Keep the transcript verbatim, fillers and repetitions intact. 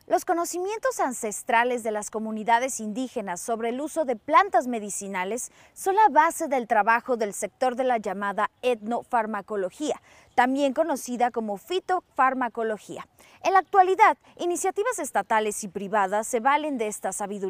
Los conocimientos ancestrales de las comunidades indígenas sobre el uso de plantas medicinales son la base del trabajo del sector de la llamada etnofarmacología, también conocida como fitofarmacología. En la actualidad, iniciativas estatales y privadas se valen de esta sabiduría